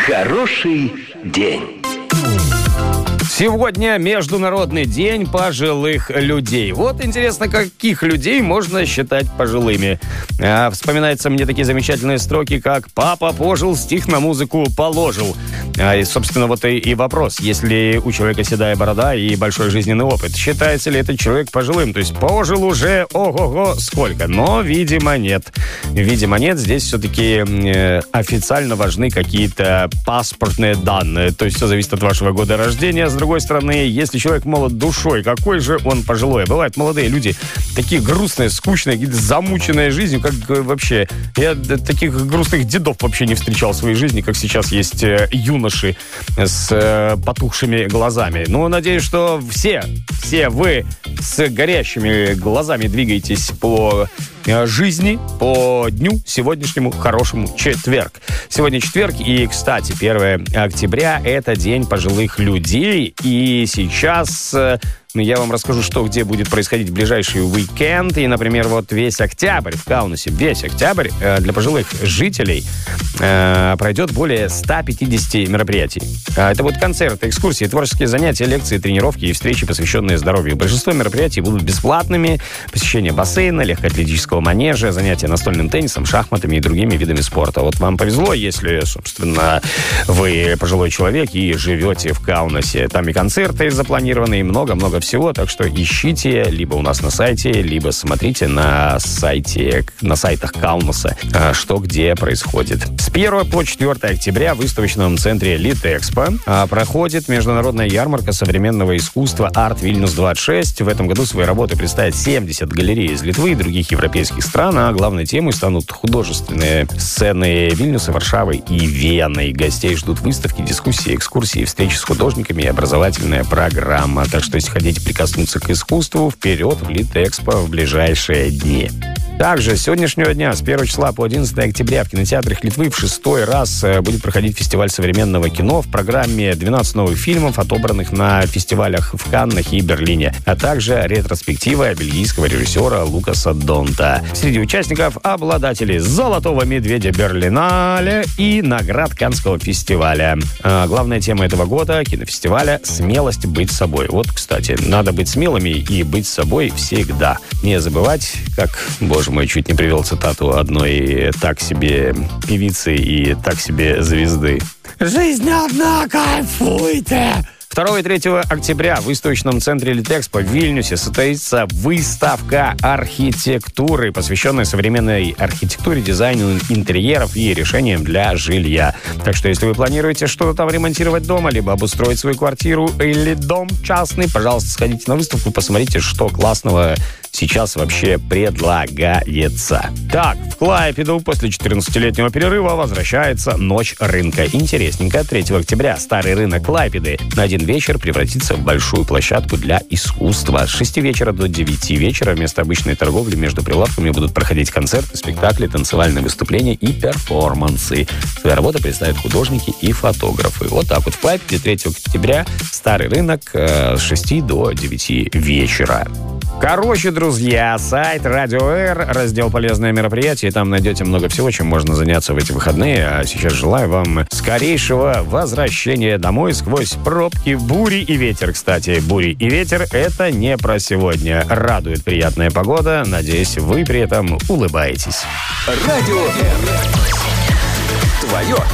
Хороший день. Сегодня Международный день пожилых людей. Вот интересно, каких людей можно считать пожилыми. Вспоминаются мне такие замечательные строки, как «Папа пожил, стих на музыку положил». И, собственно, вот и вопрос. Если у человека седая борода и большой жизненный опыт, считается ли этот человек пожилым? То есть пожил уже ого-го сколько? Но, видимо, нет. Видимо, нет. Здесь все-таки официально важны какие-то паспортные данные. То есть все зависит от вашего года рождения. С другой стороны, если человек молод душой, какой же он пожилой? Бывают молодые люди такие грустные, скучные, замученные жизнью, как вообще... Я таких грустных дедов вообще не встречал в своей жизни, как сейчас есть юноши с потухшими глазами. Ну, надеюсь, что все вы с горящими глазами двигаетесь по жизни, по дню сегодняшнему хорошему четверг. Сегодня четверг, и, кстати, 1 октября – это день пожилых людей. И сейчас я вам расскажу, что где будет происходить в ближайший уикенд. И, например, вот весь октябрь в Каунасе, весь октябрь для пожилых жителей пройдет более 150 мероприятий. Это будут концерты, экскурсии, творческие занятия, лекции, тренировки и встречи, посвященные здоровью. Большинство мероприятий будут бесплатными. Посещение бассейна, легкоатлетического манежа, занятия настольным теннисом, шахматами и другими видами спорта. Вот вам повезло, если, собственно, вы пожилой человек и живете в Каунасе. Там и концерты запланированы, и много-много всего, так что ищите либо у нас на сайте, либо смотрите на сайтах Каунаса, что где происходит. С 1 по 4 октября в выставочном центре Литэкспо проходит международная ярмарка современного искусства Арт Вильнюс 26. В этом году свои работы представят 70 галерей из Литвы и других европейских стран, а главной темой станут художественные сцены Вильнюса, Варшавы и Вены. Гостей ждут выставки, дискуссии, экскурсии, встречи с художниками и образовательная программа. Так что, если хотите прикоснуться к искусству, вперед в Литэкспо в ближайшие дни. Также с сегодняшнего дня, с 1 числа по 11 октября в кинотеатрах Литвы в 6-й раз будет проходить фестиваль современного кино. В программе 12 новых фильмов, отобранных на фестивалях в Каннах и Берлине, а также ретроспектива бельгийского режиссера Лукаса Донта. Среди участников обладатели «Золотого медведя Берлинале» и наград Каннского фестиваля. Главная тема этого года кинофестиваля – смелость быть собой. Вот, кстати, надо быть смелыми и быть собой всегда. Не забывать, как, боже мой, чуть не привел цитату одной так себе певицы и так себе звезды. «Жизнь одна, кайфуйте!» 2 и 3 октября в выставочном центре Литэкспо в Вильнюсе состоится выставка архитектуры, посвященная современной архитектуре, дизайну интерьеров и решениям для жилья. Так что, если вы планируете что-то там ремонтировать дома, либо обустроить свою квартиру или дом частный, пожалуйста, сходите на выставку, посмотрите, что классного сейчас вообще предлагается. Так, в Клайпеду после 14-летнего перерыва возвращается Ночь рынка. Интересненько, 3 октября старый рынок Клайпеды на один вечер превратится в большую площадку для искусства. С 6 вечера до 9 вечера вместо обычной торговли между прилавками будут проходить концерты, спектакли, танцевальные выступления и перформансы. Свои работы представят художники и фотографы. Вот так вот в Клайпеде 3 октября старый рынок с 6 до 9 вечера. Короче, друзья, сайт Радио Р, раздел «Полезное мероприятие». Там найдете много всего, чем можно заняться в эти выходные. А сейчас желаю вам скорейшего возвращения домой сквозь пробки, бури и ветер. Кстати, бури и ветер – это не про сегодня. Радует приятная погода. Надеюсь, вы при этом улыбаетесь. Радио Р. Твое